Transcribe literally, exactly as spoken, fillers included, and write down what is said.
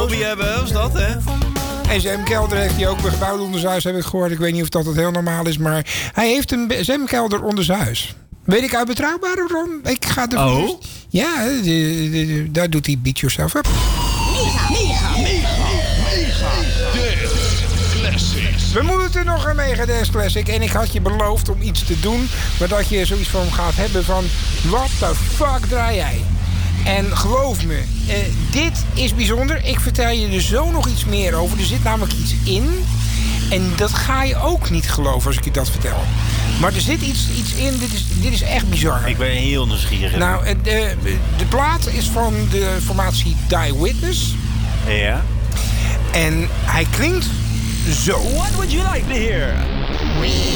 hobby hebben, is dat, hè? En zwemkelder heeft hij ook gebouwd onder zijn huis, heb ik gehoord. Ik weet niet of dat het heel normaal is, maar hij heeft een zwemkelder onder zijn huis. Weet ik uit betrouwbare bron? Ik ga er. Oh? Ja, de, de, de, daar doet hij Beat Yourself Up. Mega, mega, mega, mega. Classics. We moeten nog een Megadeth Classic. En ik had je beloofd om iets te doen, maar dat je zoiets van gaat hebben van... What the fuck draai jij? En geloof me, eh, dit is bijzonder. Ik vertel je er zo nog iets meer over. Er zit namelijk iets in. En dat ga je ook niet geloven als ik je dat vertel. Maar er zit iets, iets in. Dit is, dit is echt bizar. Ik ben heel nieuwsgierig. Nou, de, de plaat is van de formatie Die Witness. Ja. En hij klinkt zo. What would you like to hear?